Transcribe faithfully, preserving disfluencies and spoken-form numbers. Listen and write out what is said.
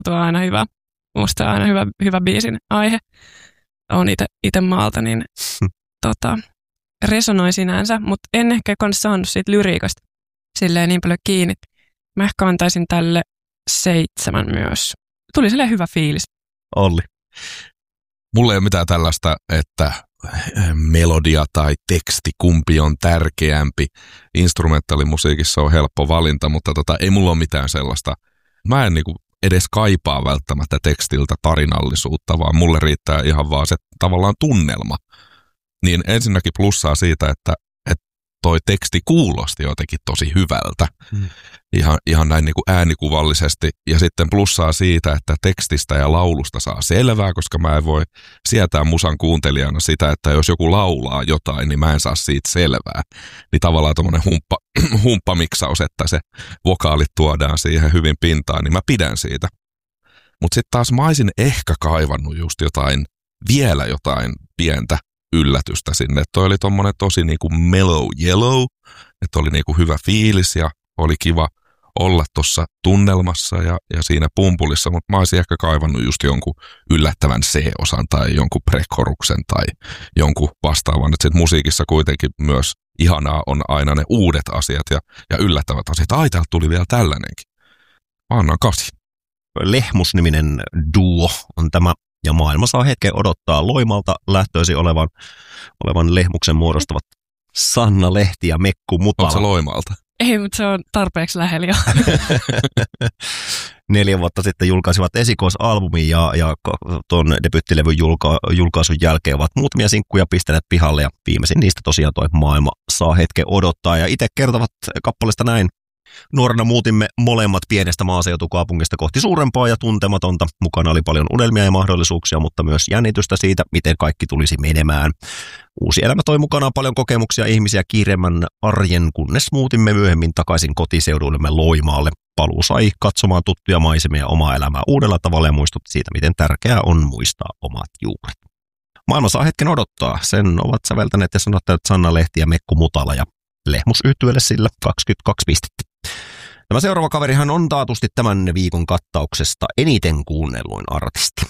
tuo on aina hyvä. Musta on aina hyvä, hyvä biisin aihe. On itse maalta, niin tota, resonoi sinänsä, mutta en ehkä kans saanut siitä lyriikasta silleen niin paljon kiinni. Mä ehkä antaisin tälle seitsemän myös. Tuli silleen hyvä fiilis. Olli. Mulla ei ole mitään tällaista, että melodia tai teksti, kumpi on tärkeämpi. Instrumentaalimusiikissa on helppo valinta, mutta tota, ei mulla ole mitään sellaista. Mä en niinku edes kaipaa välttämättä tekstiltä tarinallisuutta, vaan mulle riittää ihan vaan se tavallaan tunnelma. Niin ensinnäkin plussaa siitä, että, että toi teksti kuulosti jotenkin tosi hyvältä. Hmm. Ihan, ihan näin niin kuin äänikuvallisesti. Ja sitten plussaa siitä, että tekstistä ja laulusta saa selvää, koska mä en voi sietää musan kuuntelijana sitä, että jos joku laulaa jotain, niin mä en saa siitä selvää. Niin tavallaan tommonen humppa, humppamiksaus, että se vokaalit tuodaan siihen hyvin pintaan, niin mä pidän siitä. Mutta sitten taas mä olisin ehkä kaivannut just jotain, vielä jotain pientä yllätystä sinne. Toi oli tommonen tosi niinku mellow yellow, että oli niinku hyvä fiilis ja oli kiva olla tuossa tunnelmassa ja, ja siinä pumpulissa, mutta mä olisin ehkä kaivannut just jonkun yllättävän C-osan tai jonkun prekoruksen tai jonkun vastaavan. Että sit musiikissa kuitenkin myös ihanaa on aina ne uudet asiat ja, ja yllättävät asiat. Ai, täältä tuli vielä tällainenkin. Mä annan kasi. Lehmus-niminen duo on tämä, ja maailma saa hetken odottaa Loimalta lähtöisin olevan, olevan Lehmuksen muodostavat Sanna Lehti ja Mekku Mutala. Onko se Loimalta? Ei, mutta se on tarpeeksi lähellä jo. Neljä vuotta sitten julkaisivat esikoisalbumin ja, ja tuon debyttilevyn julka, julkaisun jälkeen ovat muutamia sinkkuja pistäneet pihalle ja viimeisin niistä tosiaan toi Maailma saa hetken odottaa. Ja itse kertovat kappaleesta näin. Nuorena muutimme molemmat pienestä maaseutukaupungista kohti suurempaa ja tuntematonta. Mukana oli paljon unelmia ja mahdollisuuksia, mutta myös jännitystä siitä, miten kaikki tulisi menemään. Uusi elämä toi mukanaan paljon kokemuksia ihmisiä kiireemmän arjen, kunnes muutimme myöhemmin takaisin kotiseudullemme Loimaalle. Paluu sai katsomaan tuttuja maisemia ja omaa elämää uudella tavalla ja muistutti siitä, miten tärkeää on muistaa omat juuret. Maailma saa hetken odottaa. Sen ovat säveltäneet ja sanottajat Sanna Lehti ja Mekku Mutala ja Lehmus yhtyeelle sillä kaksikymmentäkaksi pistettä. Tämä seuraava kaverihan on taatusti tämän viikon kattauksesta eniten kuunnelluin artisti.